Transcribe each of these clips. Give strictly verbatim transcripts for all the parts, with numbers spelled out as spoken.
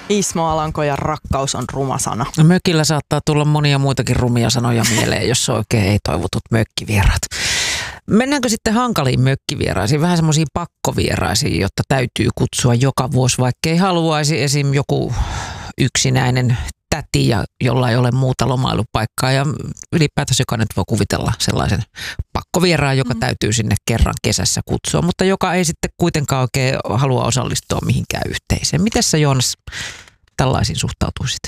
Ismo Alanko ja rakkaus on ruma sana. Mökillä saattaa tulla monia muitakin rumia sanoja mieleen, jos on oikein ei-toivotut mökkivieraat. Mennäänkö sitten hankaliin mökkivieraisiin, vähän semmoisiin pakkovieraisiin, jotta täytyy kutsua joka vuosi, vaikka ei haluaisi, esim. Joku yksinäinen täti, ja jolla ei ole muuta lomailupaikkaa, ja ylipäätänsä jokainen voi kuvitella sellaisen pakkovieraan, joka mm. täytyy sinne kerran kesässä kutsua, mutta joka ei sitten kuitenkaan oikein halua osallistua mihinkään yhteiseen. Miten sä, Joonas, tällaisiin suhtautuisit?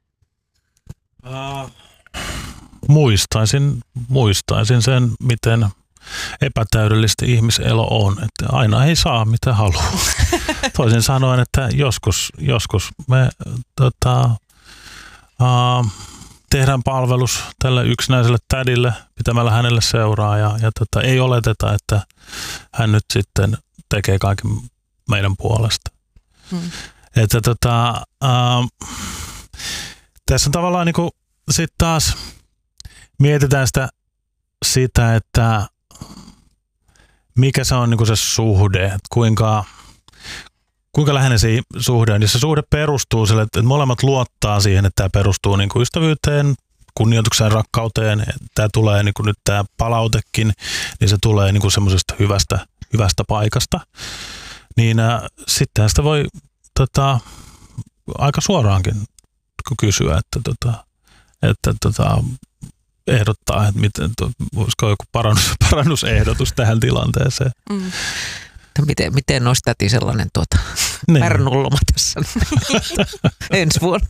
Uh, muistaisin, muistaisin sen, miten epätäydellistä ihmiselo on, että aina ei saa mitä haluaa. Toisin sanoen, että joskus, joskus me tota, uh, tehdään palvelus tälle yksinäiselle tädille pitämällä hänelle seuraa ja, ja tota, ei oleteta, että hän nyt sitten tekee kaiken meidän puolesta. Hmm. Että tota, uh, tässä on tavallaan niin kuin sitten taas mietitään sitä, sitä, että mikä se on niin kuin se suhde, että kuinka, kuinka läheinen se suhde on. Jos se suhde perustuu sille, että molemmat luottaa siihen, että tämä perustuu niin kuin ystävyyteen, kunnioitukseen, rakkauteen, tämä tulee niin kuin nyt tämä palautekin, niin se tulee niin kuin semmoisesta hyvästä, hyvästä paikasta, niin äh, sitten sitä voi tota, aika suoraankin kysyä, että, tota, että tota, ehdottaa, että miten, voisiko joku parannus, parannusehdotus tähän tilanteeseen. Mm. Miten, miten olisi täti sellainen tuota, pärnulloma tässä ensi vuonna?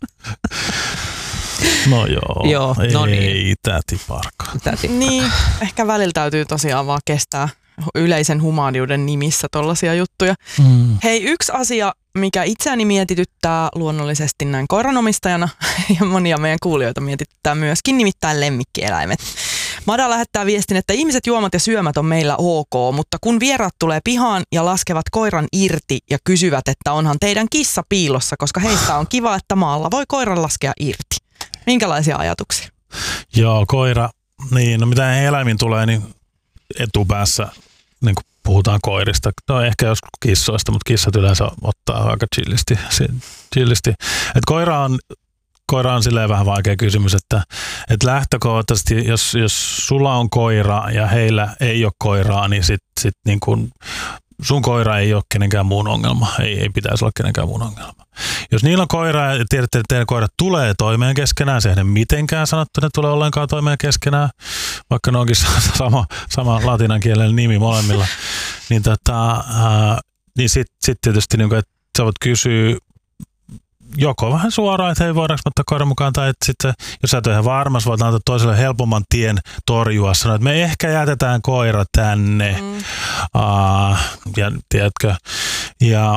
No joo, joo ei, no niin. ei täti parka. Täti. Niin, ehkä välillä täytyy tosiaan vaan kestää yleisen humaaniuden nimissä tollaisia juttuja. Mm. Hei, yksi asia, mikä itseäni mietityttää luonnollisesti näin koiranomistajana ja monia meidän kuulijoita mietityttää myöskin, nimittäin lemmikkieläimet. Mada lähettää viestin, että ihmiset, juomat ja syömät on meillä ok, mutta kun vieraat tulee pihaan ja laskevat koiran irti ja kysyvät, että onhan teidän kissa piilossa, koska heistä on kiva, että maalla voi koiran laskea irti. Minkälaisia ajatuksia? Joo, koira, niin no mitä eläimiin tulee, niin etupäässä niin kuin puhutaan koirista. No ehkä joskus kissoista, mutta kissat yleensä ottaa aika chillisti. chillisti. Et koira on, koira on silleen vähän vaikea kysymys, että, että lähtökohtaisesti, jos, jos sulla on koira ja heillä ei ole koiraa, niin sit, sit niin kuin sun koira ei ole kenenkään muun ongelma. Ei, ei pitäisi olla kenenkään muun ongelma. Jos niillä on koira ja tiedätte, että teidän koirat tulee toimeen keskenään, se ei mitenkään sanottu, että ne tulee ollenkaan toimeen keskenään, vaikka ne onkin sama, sama latinankielinen nimi molemmilla, niin, tota, niin sitten sit tietysti, niin kuin, että sä voit kysyä joko vähän suoraan, että hei, voidaanko ottaa koiran mukaan, tai että sitten, jos sä et ole ihan varma, voit antaa toiselle helpomman tien torjua, sanoa, että me ehkä jätetään koira tänne, mm. uh, ja tiedätkö, ja,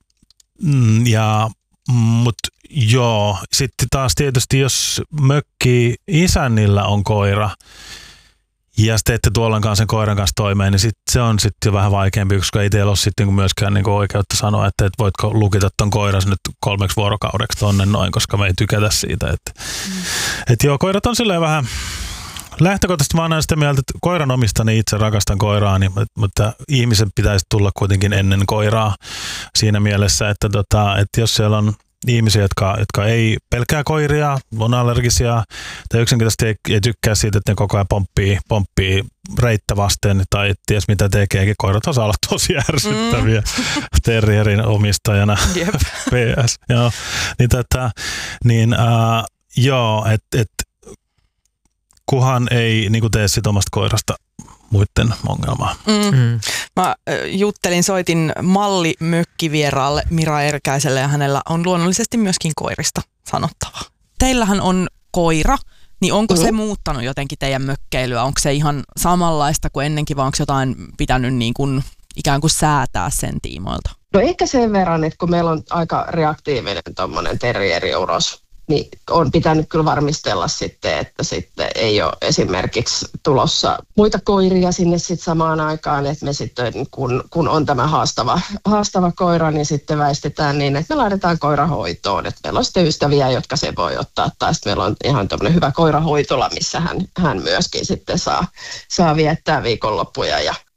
ja mutta joo, sitten taas tietysti, jos mökki isännillä on koira, ja sitten ette tuollankaan sen koiran kanssa toimeen, niin sit se on sitten jo vähän vaikeampi, koska ei teillä ole sitten myöskään niinku oikeutta sanoa, että et voitko lukita ton koiras nyt kolmeksi vuorokaudeksi tonne noin, koska me ei tykätä siitä. Että mm. et joo, koirat on silleen vähän, lähtökohtaisesti mä annan sitä mieltä, että koiran omistani itse rakastan koiraa, niin, mutta ihmisen pitäisi tulla kuitenkin ennen koiraa siinä mielessä, että, tota, että jos siellä on ihmisiä, jotka, jotka ei pelkää koiria, on allergisia tai yksinkertaisesti ei, ei tykkää siitä, että ne koko ajan pomppii, pomppii reittä vasten tai ties mitä tekeekin. Koirat osaa olla tosi ärsyttäviä mm. terrierin omistajana. Yep. P S. Joo, niin, tätä, niin äh, joo, että et, kuhan ei niin tee sit omasta koirasta muiden ongelmaa. Mm. Mm. Mä juttelin, soitin mallimökkivieraalle Mira Erkäiselle ja hänellä on luonnollisesti myöskin koirista sanottavaa. Teillähän on koira, niin onko mm. se muuttanut jotenkin teidän mökkeilyä? Onko se ihan samanlaista kuin ennenkin vai onko jotain pitänyt niin kuin ikään kuin säätää sen tiimoilta? No ehkä sen verran, että kun meillä on aika reaktiivinen tommonen terrieriuros, niin on pitänyt kyllä varmistella sitten, että sitten ei ole esimerkiksi tulossa muita koiria sinne sitten samaan aikaan, että me sitten kun, kun on tämä haastava, haastava koira, niin sitten väistetään niin, että me laitetaan koirahoitoon, että meillä on sitten ystäviä, jotka se voi ottaa, tai sitten meillä on ihan tämmöinen hyvä koirahoitola, missä hän, hän myöskin sitten saa, saa viettää viikonloppuja ja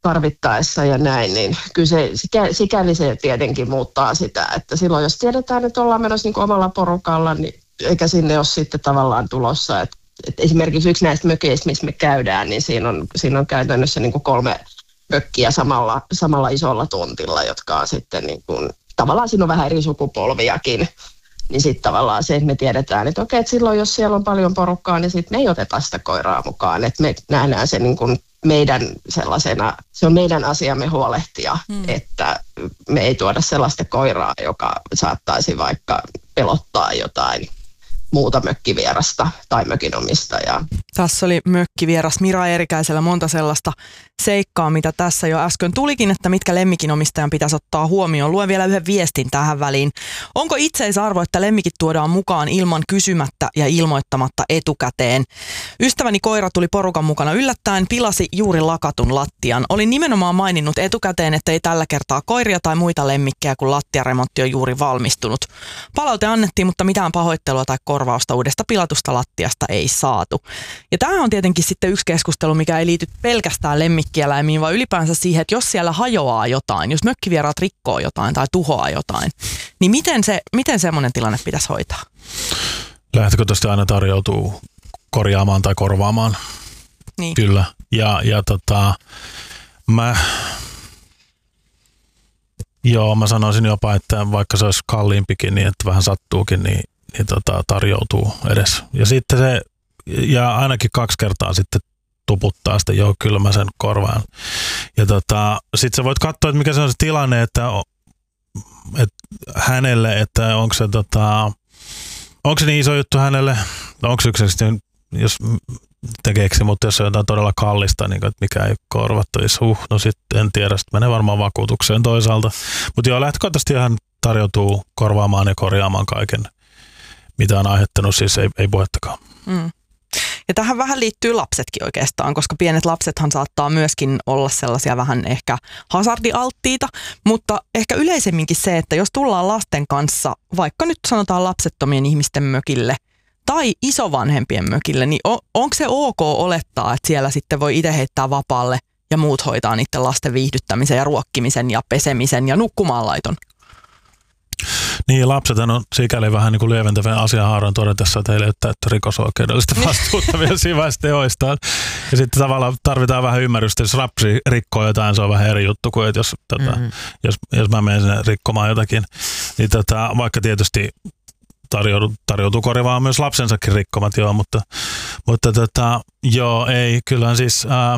tarvittaessa ja näin, niin kyllä se, sikäli se tietenkin muuttaa sitä, että silloin jos tiedetään, että ollaan menossa niin kuin omalla porukalla, niin eikä sinne ole sitten tavallaan tulossa, että, että esimerkiksi yksi näistä mökeistä, missä me käydään, niin siinä on, siinä on käytännössä niin kuin kolme mökkiä samalla, samalla isolla tontilla, jotka on sitten niin kuin, tavallaan siinä on vähän eri sukupolviakin, niin sitten tavallaan se, että me tiedetään, että okei, että silloin jos siellä on paljon porukkaa, niin sitten me ei oteta sitä koiraa mukaan, että me nähdään se niin kuin meidän sellaisena, se on meidän asiamme huolehtia, hmm. että me ei tuoda sellaista koiraa, joka saattaisi vaikka pelottaa jotain muuta mökkivierasta tai mökinomistajaa. Tässä oli mökkivieras Mira Eerikäisellä monta sellaista seikkaa, mitä tässä jo äsken tulikin, että mitkä lemmikinomistajan pitäisi ottaa huomioon. Luen vielä yhden viestin tähän väliin. Onko itseisarvo, että lemmikit tuodaan mukaan ilman kysymättä ja ilmoittamatta etukäteen? Ystäväni koira tuli porukan mukana yllättäen, pilasi juuri lakatun lattian. Olin nimenomaan maininnut etukäteen, että ei tällä kertaa koiria tai muita lemmikkejä, kun lattiaremontti on juuri valmistunut. Palaute annettiin, mutta mitään pahoittelua tai korvausta uudesta pilatusta lattiasta ei saatu. Ja tämä on tietenkin sitten yksi keskustelu, mikä ei liity pelkästään lemmikkieläimiin, vaan ylipäänsä siihen, että jos siellä hajoaa jotain, jos mökkivieraat rikkoo jotain tai tuhoaa jotain, niin miten, se, miten semmoinen tilanne pitäisi hoitaa? Lähtökohtaisesti aina tarjoutuu korjaamaan tai korvaamaan. Niin. Kyllä. Ja, ja tota, mä, joo, mä sanoisin jopa, että vaikka se olisi kalliimpikin, niin että vähän sattuukin, niin, niin tota, tarjoutuu edes. Ja sitten se, ja ainakin kaksi kertaa sitten tuputtaa sitten, joo, kyllä mä sen korvaan. Ja tota, sitten sä voit katsoa, että mikä se on se tilanne, että, että hänelle, että onko se, tota, onko se niin iso juttu hänelle, onko se yksinkertaisesti, jos tekeeksi, mutta jos on jotain todella kallista, niin että mikä ei korvattaisi, huh, no sitten en tiedä, sitten menee varmaan vakuutukseen toisaalta. Mutta joo, lähtökohtaisesti hän tarjoutuu korvaamaan ja korjaamaan kaiken, mitä on aiheuttanut, siis ei, ei puhettakaan. Mm. Ja tähän vähän liittyy lapsetkin oikeastaan, koska pienet lapsethan saattaa myöskin olla sellaisia vähän ehkä hazardialttiita, mutta ehkä yleisemminkin se, että jos tullaan lasten kanssa, vaikka nyt sanotaan lapsettomien ihmisten mökille tai isovanhempien mökille, niin on, onko se ok olettaa, että siellä sitten voi itse heittää vapaalle ja muut hoitaa niiden lasten viihdyttämisen ja ruokkimisen ja pesemisen ja nukkumaanlaiton? Niin, lapsethan on sikäli vähän niin kuin lieventävän asianhaaroin todetessa, että heille ei ole täyttä rikosoikeudellista vastuuta vielä siinä teoistaan. Ja sitten tavallaan tarvitaan vähän ymmärrystä, jos lapsi rikkoo jotain, se on vähän eri juttu kuin, että jos, tota, mm-hmm. jos, jos mä menen sinne rikkomaan jotakin. Niin tota, vaikka tietysti tarjoutuu, tarjoutuu korjaamaan myös lapsensakin rikkomat, joo, mutta, mutta tota, joo, ei, kyllähän siis ää,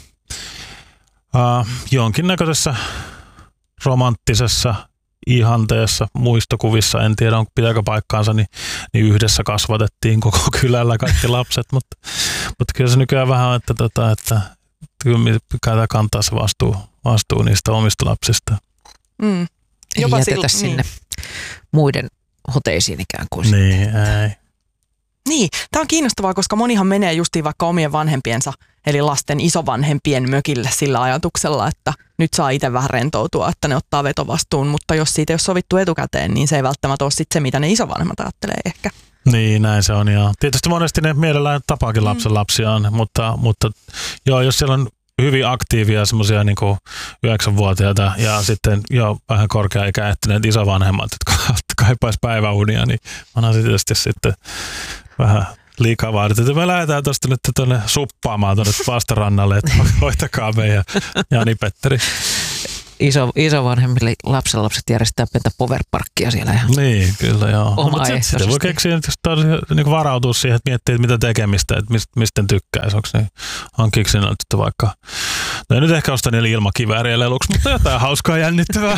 ää, jonkinnäköisessä romanttisessa ihanteessa, muistokuvissa, en tiedä onko pitääkö paikkaansa, niin, niin yhdessä kasvatettiin koko kylällä kaikki lapset, mutta, mutta kyllä se nykyään vähän on, että, että, että, että kyllä pitää kantaa se vastuu, vastuu niistä omista lapsista. Mm. Ei jätetä sillä, sinne niin. muiden hoteisiin ikään kuin. Niin, ei. Niin, tämä on kiinnostavaa, koska monihan menee justiin vaikka omien vanhempiensa, eli lasten isovanhempien mökille sillä ajatuksella, että nyt saa itse vähän rentoutua, että ne ottaa vetovastuun, mutta jos siitä ei ole sovittu etukäteen, niin se ei välttämättä ole sitten se, mitä ne isovanhemmat ajattelee ehkä. Niin, näin se on. Ja tietysti monesti ne mielellään tapaakin lapsen lapsiaan, mm. mutta, mutta joo, jos siellä on hyvin aktiivia semmoisia niin kuin yhdeksänvuotiaita ja sitten jo vähän korkea-ikäehtyneet isovanhemmat, jotka kaipaisi päiväunia, niin onhan se tietysti sitten vähän liikaa vaadittu. Me lähdetään tuosta nyt tuonne suppaamaan tuonne vastarannalle, että hoitakaa meidän Jani-Petteri. Iso, isovanhemmille lapsenlapset järjestää pientä powerparkkia siellä ihan. Niin, kyllä joo. Mutta sitten sit voi keksiä, että niin varautua siihen, että miettii, että mitä tekemistä, että mistä, mistä tykkäisi. Onko ne hankkiiko ne nyt vaikka, no ei nyt ehkä osta niille ilmakivääriä leluksi, mutta jotain hauskaa jännittävää.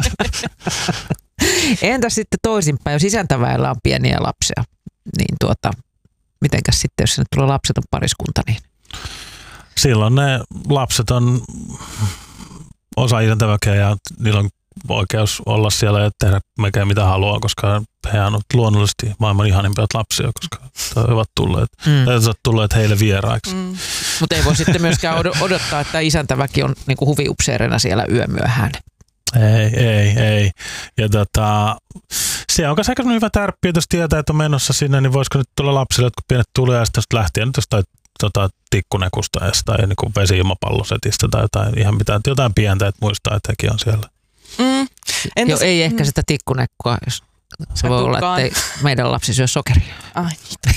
Entäs sitten toisinpäin, jos isäntäväellä on pieniä lapsia, niin tuota, mitenkäs sitten, jos sinne tulee lapseton pariskunta, niin? Silloin ne lapset on osa isäntäväkeä ja niillä on oikeus olla siellä ja tehdä melkein mitä haluaa, koska he on luonnollisesti maailman ihanimpiat lapsia, koska he ovat tulleet, mm. ovat tulleet heille vieraiksi. Mm. Mutta ei voi sitten myöskään odottaa, että isäntäväki on niinku huviupseerina siellä yömyöhään. Ei, ei, ei. Ja tota, se on myös aika hyvä tärppi, jos tietää, että on menossa sinne, niin voisiko nyt tulla lapsille, jotka pienet tulee ja sitten lähtien nyt jostain tota, tikkunekusta tai niin kuin vesi-ilmapallosetistä tai jotain, ihan mitään, jotain pientä, että muistaa, että hekin on siellä. Mm. Entäs, jo, ei ehkä sitä tikkunekkua, jos se voi olla, että meidän lapsi syö sokeria. Ai,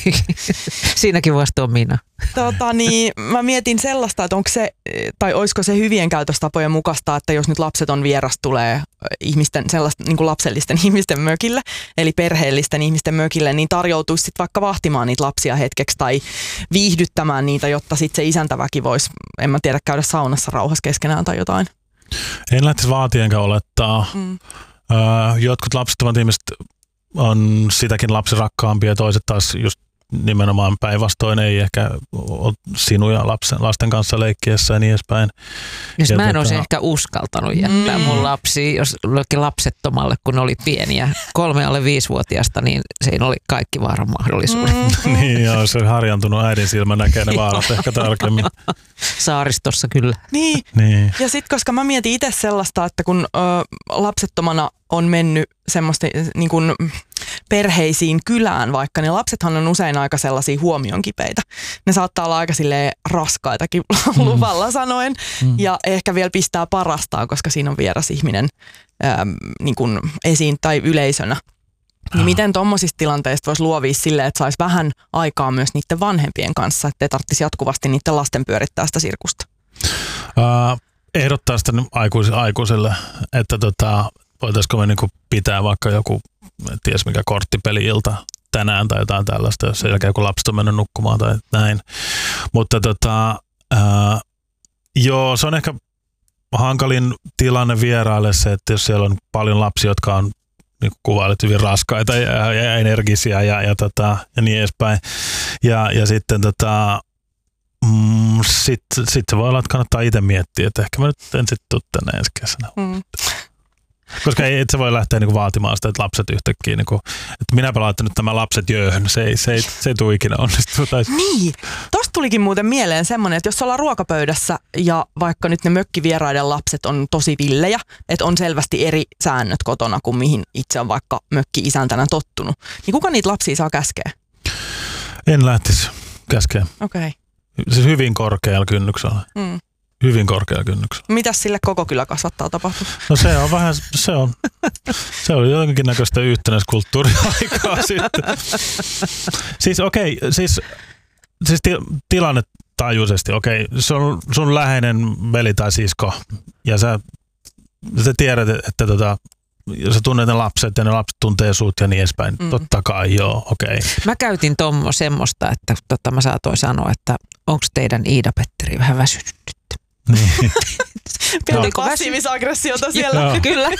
siinäkin vasta on minä. Tota, niin, mä mietin sellaista, että onko se, tai olisiko se hyvien käytöstapojen mukaista, että jos nyt lapset on vieras, tulee ihmisten, sellaista niin kuin lapsellisten ihmisten mökille, eli perheellisten ihmisten mökille, niin tarjoutuisi sitten vaikka vahtimaan niitä lapsia hetkeksi tai viihdyttämään niitä, jotta sitten se isäntäväki voisi, en mä tiedä, käydä saunassa rauhassa keskenään tai jotain. En lähtisi vaatia enkä olettaa. Mm. Öö, jotkut lapsettomat ihmiset on sitäkin lapsirakkaampia ja toiset taas just nimenomaan päinvastoin ei ehkä ole sinuja lapsen, lasten kanssa leikkiessä ja niin edespäin. Jos ja mä en tota... olisi ehkä uskaltanut jättää mm. mun lapsia, jos olikin lapsettomalle, kun oli pieniä, kolme alle viisivuotiaasta, niin siinä oli kaikki vaaran mahdollisuudet. Mm. niin joo, se on harjantunut äidin silmä näkee ne vaarat ehkä tarkemmin. Saaristossa kyllä. Niin, niin. Ja sitten koska mä mietin itse sellaista, että kun ö, lapsettomana on mennyt semmoista niin kuin perheisiin kylään vaikka, niin lapsethan on usein aika sellaisia huomionkipeitä. Ne saattaa olla aika silleen raskaitakin mm. luvalla sanoen mm. ja ehkä vielä pistää parastaan, koska siinä on vieras ihminen äm, niin kuin esiin tai yleisönä. Niin miten tuommoisista tilanteista voisi luovia silleen, että saisi vähän aikaa myös niiden vanhempien kanssa, että ei tarvitsisi jatkuvasti niiden lasten pyörittää sitä sirkusta? Uh, ehdottaa sitä aikuis- aikuiselle, että tota, voitaisiko me niinku pitää vaikka joku, ties mikä korttipeli-ilta tänään tai jotain tällaista, jos sen jälkeen kun lapset on mennyt nukkumaan tai näin. Mutta tota, uh, joo, se on ehkä hankalin tilanne vieraille se, että jos siellä on paljon lapsia, jotka on niin kuin kuvailet hyvin raskaita ja, ja energisiä ja, ja, tota, ja niin edespäin. Ja, ja sitten tota, mm, sitten sit se voi olla, että kannattaa itse miettiä, että ehkä mä nyt en sitten tule tänne ensi kesänä. Mm. Koska ei, et se voi lähteä niinku vaatimaan sitä, että lapset yhtäkkiä, niinku, että minäpä laitan nyt tämä lapset jööhön, se ei, se ei, se ei tule ikinä onnistua. Niin, tosta tulikin muuten mieleen semmoinen, että jos ollaan ruokapöydässä ja vaikka nyt ne mökkivieraiden lapset on tosi villejä, että on selvästi eri säännöt kotona kuin mihin itse on vaikka mökki-isäntänä tottunut, niin kuka niitä lapsia saa käskeä? En lähtisi käskeä. Okei. Okay. Siis hyvin korkealla kynnyksellä. Mm. Hyvin korkealla kynnyksellä. Mitäs sille koko kylä kasvattaa tapahtuu? No se on vähän, se on, se oli jonkin näköistä yhtenäiskulttuuriaikaa sitten. Siis okei, okay, siis, siis ti, tilannetajuisesti, okei, okay, se on sun läheinen veli tai sisko ja sä, sä tiedät, että, että tota, sä tunnet ne lapset ja ne lapset tuntee sut ja niin edespäin. Mm. Totta kai, joo, okei. Okay. Mä käytin tommo semmoista, että tota, mä saatoin sanoa, että onko teidän Iida-Petteri vähän väsynyt nyt? Niin. Pieni passiivis-aggressiota siellä. Joo. Kyllä.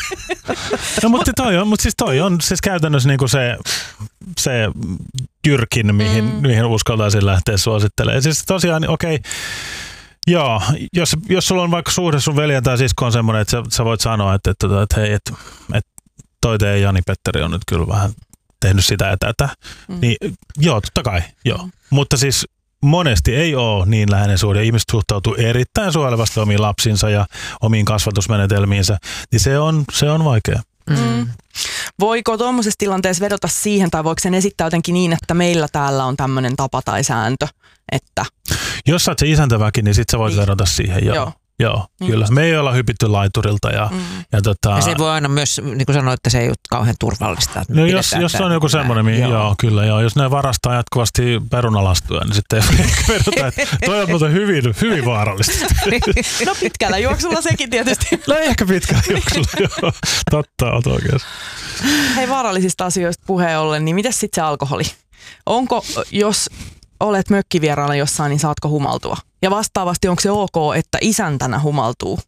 No mutta toi on, mutta siis toi on siis käytännössä niinku se, se jyrkin, mihin, mm. mihin uskaltaisin lähteä suosittelemaan. Siis tosiaan, okei, okay, joo, jos, jos sulla on vaikka suhde sun veljen tai siskoon semmoinen, että sä, sä voit sanoa, että, että, että hei, että, että toi teidän Jani-Petteri on nyt kyllä vähän tehnyt sitä ja tätä, mm. niin joo, totta kai, joo. Mm. Mutta siis monesti ei ole niin läheinen suhde. Ihmiset suhtautuu erittäin suojelevasti omiin lapsiinsa ja omiin kasvatusmenetelmiinsä, niin se on, se on vaikea. Mm. Voiko tuommoisessa tilanteessa vedota siihen, tai voiko sen esittää jotenkin niin, että meillä täällä on tämmöinen tapa tai sääntö, että... Jos sä oot se isäntäväki, niin sit sä voit niin. vedota siihen, joo. joo. Joo, niin kyllä. Just. Me ei olla hypitty laiturilta. Ja, mm. ja, tota... ja se voi aina myös, niin kuin sanoit, että se ei ole kauhean turvallista. No jos, jos on joku semmoinen, niin joo. joo, kyllä. Joo. Jos ne varastaa jatkuvasti perunalastuja, niin sitten ei vedota, että toi on muuten hyvin, hyvin vaarallista. No pitkällä juoksulla sekin tietysti. No ehkä pitkällä juoksulla, joo. Totta, oot oikeassa. Hei, vaarallisista asioista puheen ollen, niin mitäs sitten se alkoholi? Onko, jos olet mökkivieraana jossain, niin saatko humaltua? Ja vastaavasti, onko se ok, että isäntänä humaltuu?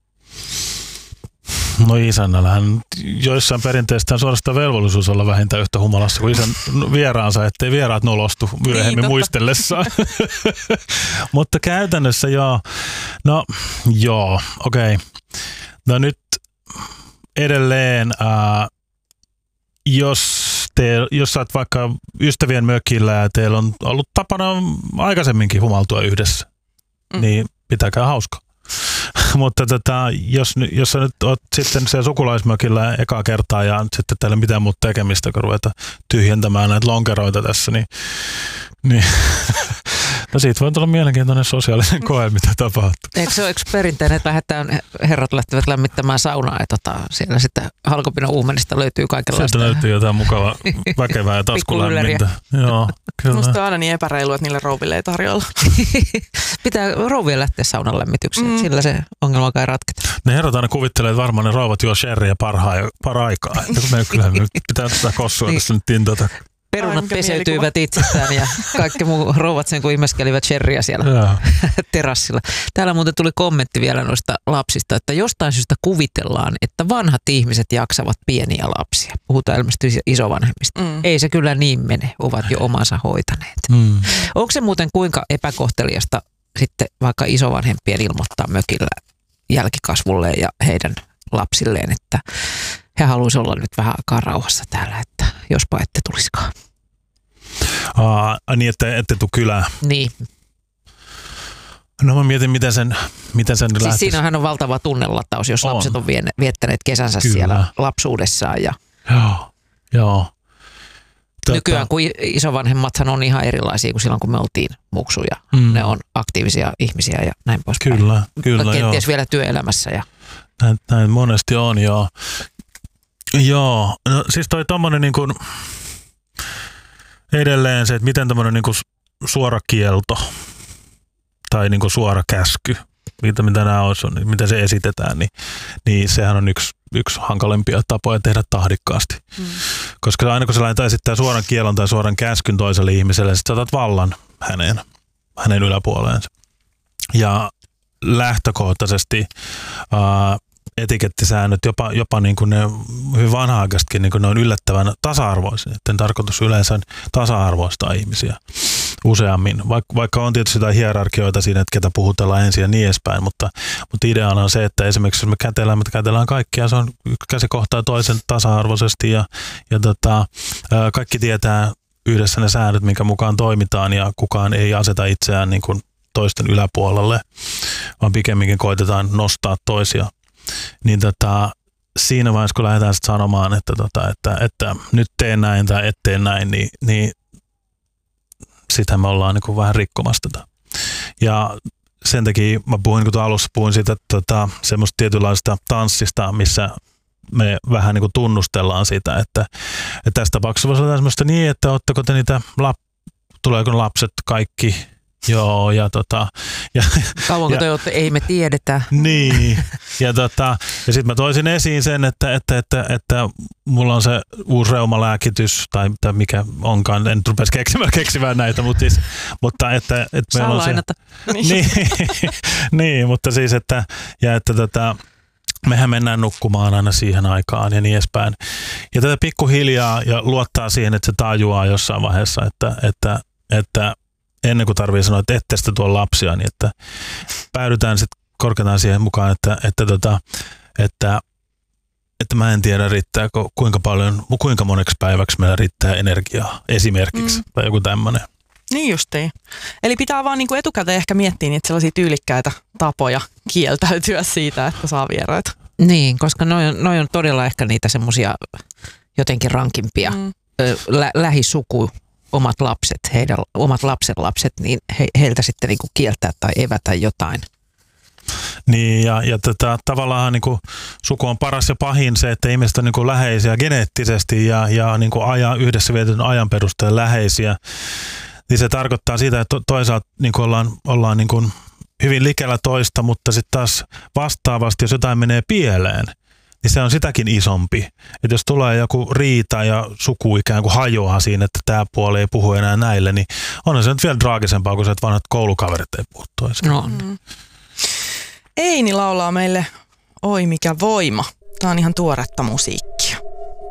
No isännällähän joissain perinteistä on suorastaan velvollisuus olla vähintään yhtä humalassa kuin isän vieraansa, ettei vieraat nolostu myöhemmin niin, muistellessaan. Mutta käytännössä joo. No joo, okei. Okay. No nyt edelleen, ää, jos Te, jos sä oot vaikka ystävien mökillä ja teillä on ollut tapana aikaisemminkin humaltua yhdessä, mm. niin pitäkää hauskaa. Mutta tota, jos, jos sä nyt oot sitten siellä sukulaismökillä ekaa kertaa ja sitten teillä ei mitään muuta tekemistä, kun ruveta tyhjentämään näitä lonkeroita tässä, niin, niin No siitä voi tulla mielenkiintoinen sosiaalinen koe, mitä tapahtuu. Eikö se ole yksi perinteinen, että lähdetään, herrat lähtevät lämmittämään saunaa ja tota, siellä sitten Halkopinon uumenista löytyy kaikenlaista. Sieltä löytyy jotain mukavaa, väkevää ja taskulämmintä. Joo, kyllä. Musta on aina niin epäreilu, että niille rouville ei tarjolla. Pitää rouvien lähteä saunan lämmitykseen, mm. sillä se ongelma kai ratketa. Ne herrat aina kuvittelee, että varmaan ne rouvat juo sherryä parhaa ja paraikaa. Että kun me kyllä nyt pitää tätä kossua niin. Tässä nyt tintata. Perunat peseytyivät itsestään ja kaikki muu rouvat sen, kun imeskelivät sherryä siellä terassilla. Täällä muuten tuli kommentti vielä noista lapsista, että jostain syystä kuvitellaan, että vanhat ihmiset jaksavat pieniä lapsia. Puhutaan ilmeisesti isovanhemmista. Mm. Ei se kyllä niin mene, ovat jo omansa hoitaneet. Mm. Onko se muuten kuinka epäkohteliasta sitten vaikka isovanhempien ilmoittaa mökillä jälkikasvulle ja heidän lapsilleen, että he haluaisivat olla nyt vähän aikaa rauhassa täällä, että jospa ette tulisikaan. Aa, niin, että ette tule kylään. Niin. No mä mietin, miten sen, miten sen siis lähtisi. Siinähän on valtava tunnelataus, jos on. lapset on viettäneet kesänsä Kyllä. siellä lapsuudessaan. Ja joo, joo. Tätä. Nykyään kun isovanhemmathan on ihan erilaisia kuin silloin, kun me oltiin muksuja. Mm. Ne on aktiivisia ihmisiä ja näin poispäin. Kyllä, kyllä. Kenties joo. vielä työelämässä. Ja Näin, näin monesti on, joo. Joo, no siis toi tommonen niin kuin edelleen se, että miten tommonen niin kuin suora kielto tai niin kuin suora käsky, mitä, mitä nämä olisi, niin miten se esitetään, niin, niin sehän on yksi, yksi hankalimpia tapoja tehdä tahdikkaasti. Mm. Koska aina kun sä lähdetään esittää suoran kielon tai suoran käskyn toiselle ihmiselle, sit sä otat vallan häneen, hänen yläpuoleensa. Ja lähtökohtaisesti ää, etikettisäännöt, jopa, jopa niin kuin ne hyvin vanha-aikaisetkin, niin kuin ne on yllättävän tasa-arvoisia. En tarkoitus yleensä tasa-arvoistaa ihmisiä useammin, vaikka, vaikka on tietysti jotain hierarkioita siinä, että ketä puhutellaan ensin ja niin edespäin, mutta, mutta ideana on se, että esimerkiksi jos me kätellään, me kätellään kaikkia, se on käsi kohtaa toisen tasa-arvoisesti ja, ja tota, kaikki tietää yhdessä ne säännöt, minkä mukaan toimitaan ja kukaan ei aseta itseään niin kuin toisten yläpuolelle, vaan pikemminkin koitetaan nostaa toisia. Niin tota, siinä vaiheessa, kun lähdetään sit sanomaan, että, tota, että, että nyt teen näin tai et tee näin, niin, niin sitähän me ollaan niin kuin vähän rikkomassa tätä. Ja sen takia mä puhuin, niin kuin alussa puhuin siitä, että tota, semmoista tietynlaista tanssista, missä me vähän niin kuin tunnustellaan sitä, että, että tässä tapauksessa voisi olla semmoista niin, että ootteko te niitä, lap, tuleeko lapset kaikki. Joo, ja tota... Ja, kauanko te olette, ei me tiedetä. Niin, ja tota, ja sitten mä toisin esiin sen, että, että, että, että mulla on se uusi reumalääkitys, tai, tai mikä onkaan, en rupesi keksimään, keksimään näitä, mutta siis, mutta että, että meillä on se... niin, niin, mutta siis, että, ja että tota, mehän mennään nukkumaan aina siihen aikaan ja niin edespäin. Ja tätä pikkuhiljaa ja luottaa siihen, että se tajuaa jossain vaiheessa, että, että, että ennen kuin tarvii sanoa, että ette sitä tuo lapsia, niin että päädytään sitten korkeataan siihen mukaan, että, että, tota, että, että mä en tiedä riittääkö kuinka paljon, kuinka moneksi päiväksi meillä riittää energiaa esimerkiksi mm. tai joku tämmöinen. Niin justiin. Eli pitää vaan niinku etukäteen ehkä miettiä niitä sellaisia tyylikkäitä tapoja kieltäytyä siitä, että saa vieraita. Niin, koska noi on, noi on todella ehkä niitä semmoisia jotenkin rankimpia mm. lä- lähisuku. Omat lapset, heidän omat lapsen lapset, niin he, heiltä sitten niinku kieltää tai evätä jotain. Niin, ja, ja tätä, tavallaan niinku, suku on paras ja pahin se, että ihmiset on niinku läheisiä geneettisesti ja, ja niinku ajan, yhdessä vietetyn ajan perusteella läheisiä. Niin se tarkoittaa sitä, että toisaalta niinku ollaan, ollaan niinku hyvin likellä toista, mutta sitten taas vastaavasti, jos jotain menee pieleen, niin se on sitäkin isompi. Että jos tulee joku riita ja suku ikään kuin hajoaa siinä, että tämä puoli ei puhu enää näille, niin on se nyt vielä draagisempaa, kun se, että vanhat koulukaverit ei puhu toiseen. No. Mm. Eini laulaa meille Oi mikä voima. Tämä on ihan tuoretta musiikkia.